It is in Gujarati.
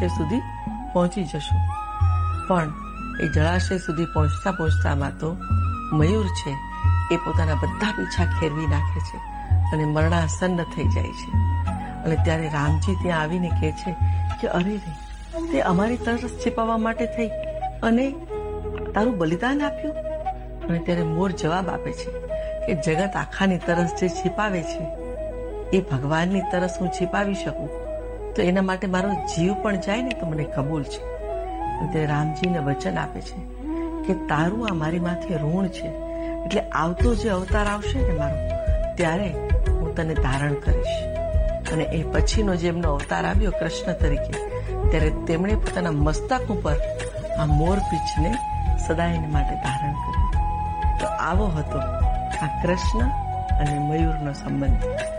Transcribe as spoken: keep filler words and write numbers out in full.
જળાશય સુધી પહોંચી જશું. પણ એ જળાશય સુધી પહોંચતા પહોંચતામાં તો મયુર છે એ પોતાના બધા પીછા ખેરવી નાખે છે અને મરણાસન્ન થઈ જાય છે. અને ત્યારે રામજી ત્યાં આવીને કહે છે કે અરે રે, તે અમારી તરસ छिपाવવા માટે થઈ અને તારું બલિદાન આપ્યું. અને ત્યારે મોર જવાબ આપે છે કે જગત આખાની તરસ જે छिपाવે છે એ ભગવાનની તરસ હું छिपाવી શકું તો એના માટે મારો જીવ પણ જાય ને તો મને કબૂલ છે. તે રામજીને વચન આપે છે કે તારું આ મારી માથે ઋણ છે, એટલે આવતો જે અવતાર આવશે ને મારો, ત્યારે હું તને ધારણ કરીશ. અને એ પછીનો જે એમનો અવતાર આવ્યો કૃષ્ણ તરીકે, ત્યારે તેમણે પોતાના મસ્તક ઉપર આ મોરપીંછને સદાયને માટે ધારણ કર્યું. તો આવો હતો આ કૃષ્ણ અને મયુરનો સંબંધ.